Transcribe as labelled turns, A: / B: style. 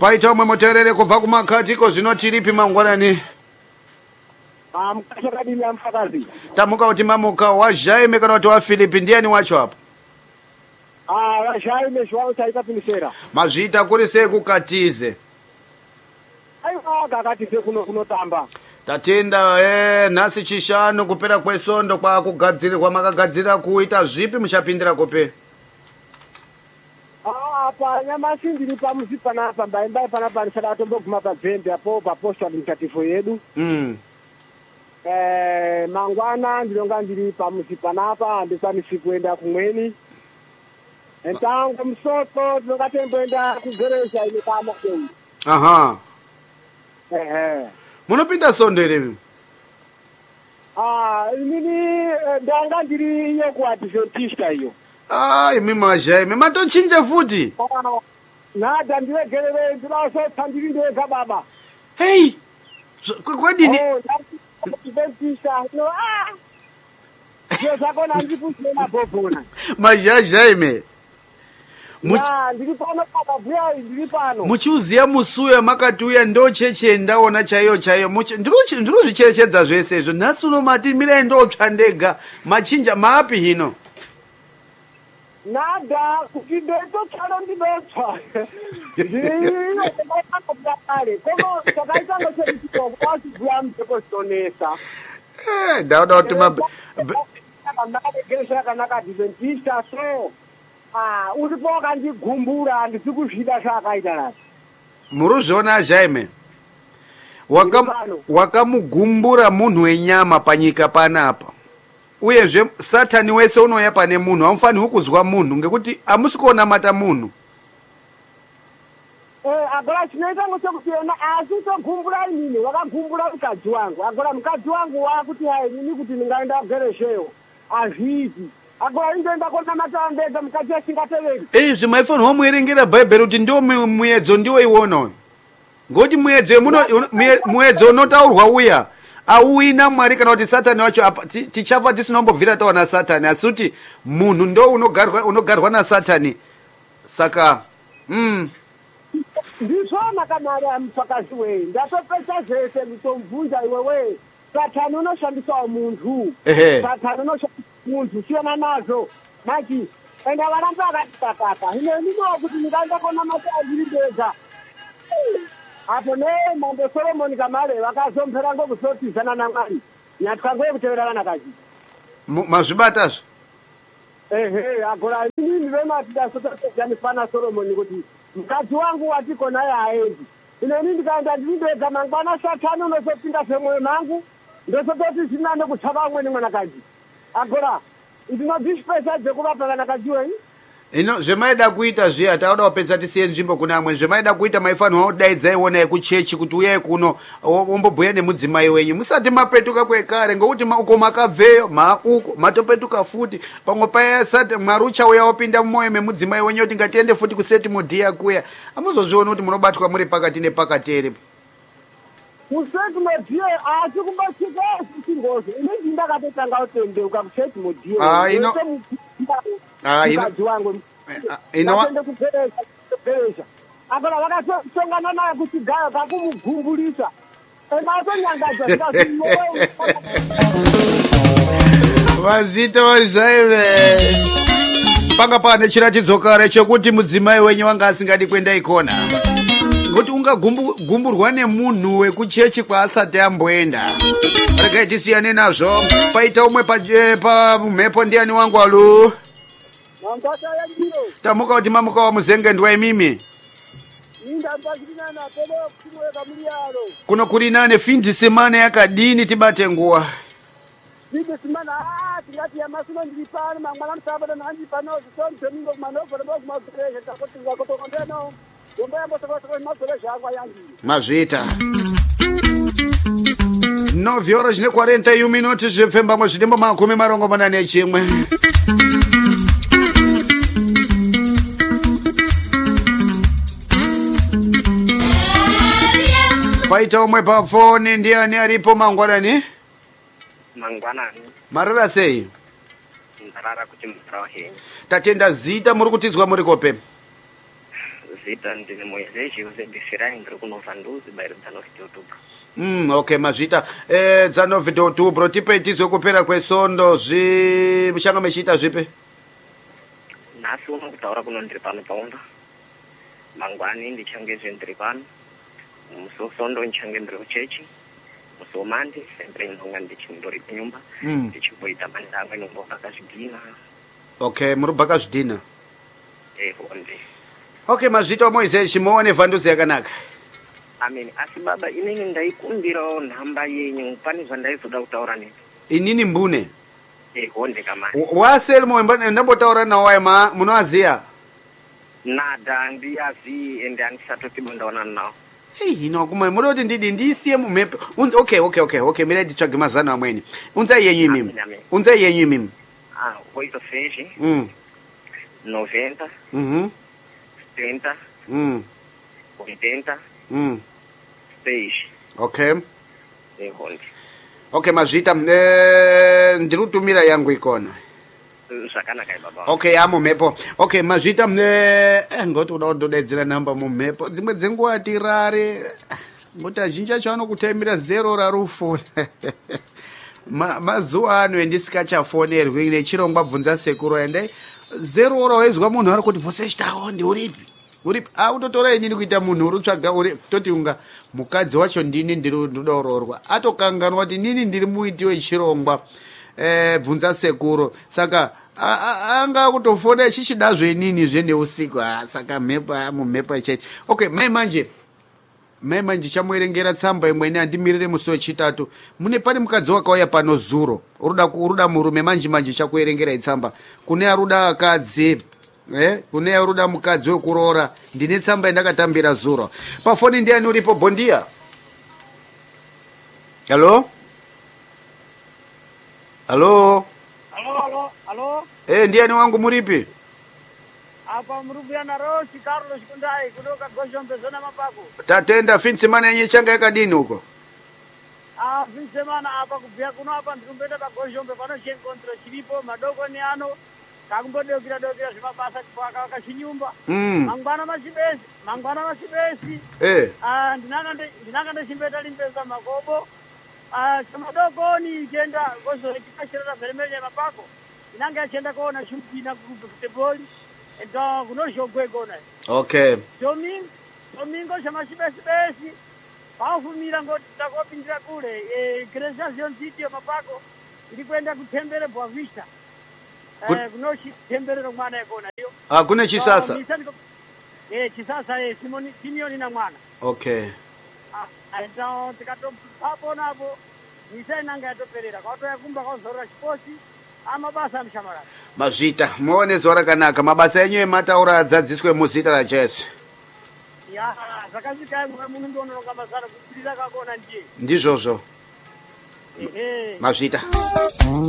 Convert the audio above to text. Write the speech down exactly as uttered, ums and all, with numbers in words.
A: paita umwe moterere kubva kumakhatiko zvino tiripi mangwanani.
B: Ah, mukachakadini amfakazi.
A: Tamuka kuti mamuka wa Jaime kana kuti wa Philip ndiani wacho hapo?
B: Ah, wa Jaime shwao chaita pinisera.
A: Mazvita kuri sei kukatize.
B: Aiwa kakatize kuno kunotamba.
A: Tatenda eh nhasi chishanu kupera kwesondo kwa kugadzirirwa makagadzira kuita zvipi muchapindira kope?
B: Ah, apa nyamashi ndiri pamuzi panapa mbaimbai panapa ndisada tomboguma pabvende apo paposta administrative yedu.
A: Mm.
B: Eh, mangwana ndinonga ndiri pamuzi panapa handikwanisi kuenda kumweni. Entango msoko ndinonga temboenda kugereja ine kama kei.
A: Aha.
B: Ehe.
A: Munopinda sondo ere?
B: Ah, inini ndanga ndiri iyo ku Adventista iyo.
A: Ah, imi majaime matochinja futi.
B: Nada ndiregerere ndiraso ndiri ndega baba.
A: Hey. Kwadini?
B: Oh, Adventista no ah. Je zakona ndipusena bobona.
A: Majaime.
B: Ya, ndiri pano pakabvuya ndiri pano.
A: Muchiuziya musuya makatuya ndo cheche ndaona chaiyo chaiyo. Ndiruchi ndiruzvicherechedza zvese izvo. Nhasi unomati mira ndotsva ndega. Machinja mapi hino?
B: Nada kuti ndotsva ndinotsva. Ndiri ndakakale. Komo takaita ngochekiko kwasibvuya mtepostonesa.
A: Eh, dauda kuti ma
B: Kanaka gesha kanaka Adventista so. Ah, uripo wakandigumbura ndisi kuzvida zvakaita nazo.
A: Muruzviona Jaime. Wakam wakamugumbura munhu wenyama panyika panapa. Uyezve Satani wese unoya pane munhu, amufani kuzwa munhu ngekuti amusikuona mata munhu.
B: Eh, agora chinoita ngochekuti yona asi togumbura inini, wakagumbura mukadzi wangu. Agora mukadzi wangu wakuti hai nini kuti ndingaenda kugeresheyo. Azvizi. Agora indoenda kona matandeza mukadzi asingateveri.
A: Eh, zvimaifani wamuerengera Bhaibheri kuti ndio muedzo ndiwo iwona. Ngoti muedzo muno muedzo unotaurwa uya. Auina Mwari kana kuti Satani wacho tichafa tisinombobvira taona Satani asi kuti munhu ndo unogarwa unogarwa na Satani. Saka mm
B: Ndisona kana ari amfakazi wei. Ndatopesa zvese mutomvunja iwe wei. Satani unoshandisa muntu. Satani unoshandisa muntu siyana nazo. Maki enda varamba akatakaka. Hino ndino kuti ndikaenda kona mataziri ndega. Apo ne mambo Solomon kamale vakazomphera ngokusotizana naMwari. Nyatkango yekutevera vana kazi.
A: Mazvibatazvo.
B: Ehe, agora ini ndivema tidasotozana fana Solomon kuti mukadzi wangu watiko naye haendi. Ine nini ndikaenda ndindega mangwana Satani unozopinda semwoyo mangu. Ndosototi zvina nekutsava umweni mwanakadzi. Agora ndinozvipesa dzekuvapa vanakadzi wenyu.
A: Ino zvemaida kuita zviya tauda kupedza tisiye nzvimbo kuna amwe zvemaida kuita maifanirwa kudaidza iwona yekuchechi kuti uyai kuno ombobhuya nemudzimai wenyu musati mapetuka kwekare ngokuti uko makabveyo mauko matopetuka futi pamwe paya sati Mwari uchauya wopinda mumwoyo memudzimai wenyu kuti ngatiende futi kuseti mudhiya kuya amuzozviona kuti munobatwa muri pakati nepakati ere.
B: Kuseti mudhiya asi kumbatsika singozi inini ndakatotanga kutendeuka kuseti mudhiya.
A: Ah ino Ah, ino ino
B: kugeresha. Agora vakasongana naye kuchigaya kakumugumbulisa. Endatonyangadzwa zvikazimo.
A: Vazita vaZaime. Panga pane chiratidzo kare chekuti mudzimai wenyu wanga asingadi kuenda ikona. Ngoti ungagumburwa nemunhu wekuchechi kwaasati amboenda. Regai tisiyane nazvo. Paita umwe pa mhepo ndiani wangu alu. Tamuka kuti mamuka wa muzenge ndwa imimi. Kuno kuri nane finji semana yakadini tibate nguwa.
B: Finji semana ah tingati ya masuno ndipana mangwana msabada nandi pano zisoni domingo manoko lebo kumazere takoti ngakoto kondeno. Ngombaya motokoti mazere shangwa yangi.
A: Mazvita. nove horas ne quarenta e um minutos zvepfemba muzvidimbo makumi marongo mana nechimwe. Paita umwe pa phone ndiani aripo mangwanani?
C: Mangwanani.
A: Marara sei?
C: Ndarara kuti murahe.
A: Tatenda zita muri kutizwa muri kope.
C: mazita ndine Moiseji uzebisirai ndiri kunova nduzi bairo dzanove de outubro.
A: Mm, okay mazita eh dzanove de outubro tipe tizwe kupera kwesondo zvi mushanga mechita zvipe
C: nhasi uno kutaura kuno ndiri pano paunda mangwani ndichangezve ndiri pano musosondo ndichange ndiri kuchechi musomandi sempre ndonga ndichindori kunyumba ndichimboita mandango inombobhaka zvidhina.
A: Okay muri bhaka zvidhina
C: eh honde.
A: Okay mazvita Moiseji muone vhanduzi yakanaka.
C: Amen. Asi baba inini ndaikumbirawo nhamba yenyu pane zvandaizoda kutaura nemi.
A: Inini mbune
C: eh honde kamani
A: waselmo ndambotaura nawo ayema munoaziya
C: nada ndiyazi ende andisatoti bondaona nawo.
A: Hey, hino kuma muroti ndidi ndisiye mumhepo. Okay, okay, okay, okay. Mira nditsvage mazano amweni. Unza yenyu mimi. Unza yenyu mimi.
C: Ah, oito seis.
A: Mm.
C: noventa.
A: Mhm.
C: setenta.
A: Mm.
C: oitenta.
A: Mm.
C: seis.
A: Okay.
C: Eh honde.
A: Okay, mazvita eh ndirutumira yangu ikona.
C: Zvakanaka baba.
A: Okay, amo mhepo. Okay, mazvita eh ngoti uda kudodedzera namba mumhepo. Dzimwe dzenguwa tirare. Ngoti azhinji acho anokutemira zero rarufoni. Ma mazuwa ano endisikachafonerwi nechirongwa bvunza sekuru ende zero ro wezwa munhu ari kuti vose chitawo ndi uripi uripi autotora yenyu kuita munhu urutsvaga uri toti unga mukadzi wacho ndini ndiri ndodororwa atokanganwa kuti nini ndiri muiti wechirongwa eh bvunza sekuru saka anga kutofona chichida zvenini zvene usiku saka mhepa mumhepa icheti. Okay mai manje mai manje chamuerengera tsamba imweni andimirire musi wechitatu mune pane mukadzi wakauya pano zuro uruda uruda murume manje manje chakuerengera itsamba kune aruda akadzi eh kune aruda mukadzi wekuroora ndine tsamba indakatambira zuro pafoni ndiani uripo bondia. Hello Hello
B: Halo, halo, halo.
A: Eh ndiani wangu muripi?
B: Apa murubiyana Rosi Carlos Kundai kutoka Goshombe zona Mapako.
A: Tatenda finsemana yenye changa yakadini huko.
B: Ah, finsemana apa kubya kuno apa ndikumbeta pa Goshombe pano chenkontra chilipo madoko ni ano kakumbodokira dokira zvimabasa kupaka wakachinyumba.
A: Mm.
B: Mangwana machibesi, mangwana machibesi.
A: Eh.
B: Ah, ndinanga ndinanga ndichimbeta limpeza makobo. Ah, chamadoko ni jenda gozo ikashira vermelha Mapako. Ndinanga chenda kuona shumpina kuteboli. Então, kunosho kwegona.
A: Okay.
B: Domingo, domingo chama chibesi besi. Paufumira ngoti takopindira kule. Eh, Crescenzio City Mapako. Ili kwenda kutembere Boa Vista. Eh, kunoshi tembere no mwana yekona hiyo.
A: Ah, kune Chisasa.
B: Eh, Chisasa eh Simoni Simeoni na mwana.
A: Okay.
B: Ah, então tikato hapo napo. Nisai nanga yatoperera. Kwa to yakumba kwa zora sports. Amabasa amshamara.
A: Mazvita muone zora kanaka mabasa enyu emataura adzadziswe muzita raJesu.
B: Ya, zvakasika munhu ndonoronga mazara kutirira kakona ndiye.
A: Ndizvozvo.
B: Eh.
A: Mazvita.